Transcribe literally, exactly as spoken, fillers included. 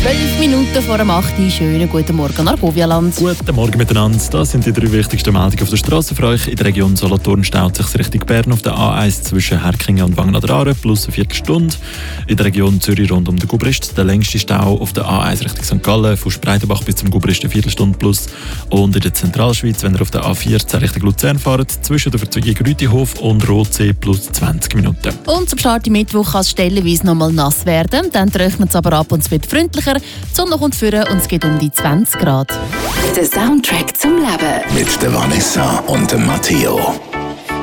Zwölf Minuten vor dem acht Uhr. Schönen guten Morgen, Argovia-Land. Guten Morgen miteinander. Das sind die drei wichtigsten Meldungen auf der Straße für euch. In der Region Solothurn staut sich Richtung Bern auf der A eins zwischen Herkingen und Wangen an der Aare plus eine Viertelstunde. In der Region Zürich rund um den Gubrist der längste Stau auf der A eins Richtung Sankt Gallen, von Spreitenbach bis zum Gubrist eine Viertelstunde plus. Und in der Zentralschweiz, wenn ihr auf der A vierzehn Richtung Luzern fahrt, zwischen der Verzweigung Rütihof und Rotsee plus zwanzig Minuten. Und zum Start im Mittwoch kann es stellenweise noch mal nass werden. Dann trocknet es aber ab und es wird freundlicher. Die Sonne kommt führen und es geht um die zwanzig Grad. Der Soundtrack zum Leben. Mit der Vanessa und dem Matteo.